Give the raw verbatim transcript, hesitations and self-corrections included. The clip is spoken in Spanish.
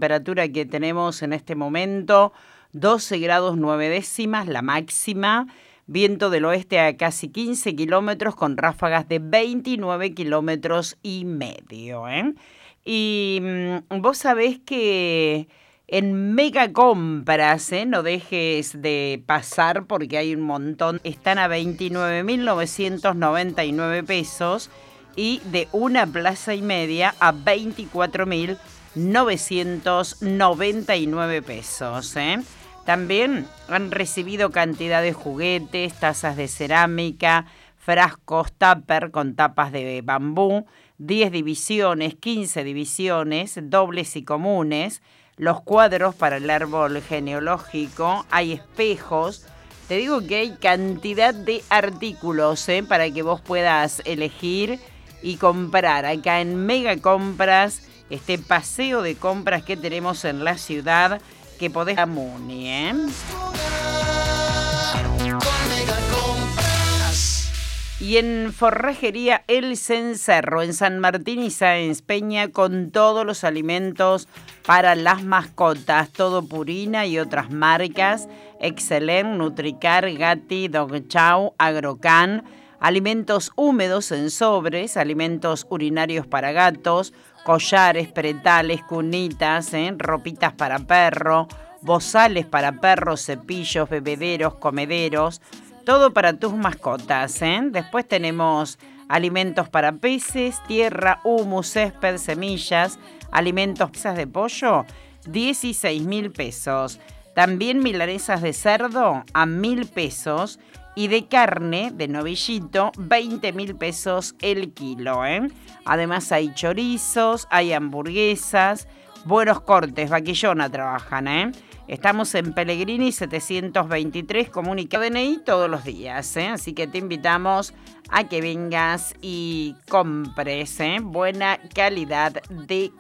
temperatura que tenemos en este momento, doce grados nueve décimas, la máxima. Viento del oeste a casi quince kilómetros con ráfagas de veintinueve kilómetros y medio. ¿eh? Y mmm, vos sabés que en Mega Compras, ¿eh? no dejes de pasar porque hay un montón. Están a veintinueve mil novecientos noventa y nueve pesos y de una plaza y media a veinticuatro mil novecientos noventa y nueve pesos. ¿eh? También han recibido cantidad de juguetes, tazas de cerámica, frascos tupper con tapas de bambú, diez divisiones, quince divisiones, dobles y comunes, los cuadros para el árbol genealógico, hay espejos. Te digo que hay cantidad de artículos ¿eh? para que vos puedas elegir y comprar acá en Mega Compras, este paseo de compras que tenemos en la ciudad, que podés a Muni, ¿eh? Y en Forrajería El Cencerro, en San Martín y Sáenz Peña, con todos los alimentos para las mascotas, todo Purina y otras marcas, Excelent, Nutricar, Gatti, Dog Chow, Agrocan, alimentos húmedos en sobres, alimentos urinarios para gatos, collares, pretales, cunitas, ¿eh? ropitas para perro, bozales para perros, cepillos, bebederos, comederos, todo para tus mascotas. ¿eh? Después tenemos alimentos para peces, tierra, humus, césped, semillas, alimentos, piezas de pollo, dieciséis mil pesos. También milanesas de cerdo a mil pesos. Y de carne, de novillito, veinte mil pesos el kilo. ¿eh? Además hay chorizos, hay hamburguesas, buenos cortes, vaquillona trabajan. ¿eh? Estamos en Pellegrini setecientos veintitrés, comunica D N I todos los días. ¿eh? Así que te invitamos a que vengas y compres. ¿eh? Buena calidad de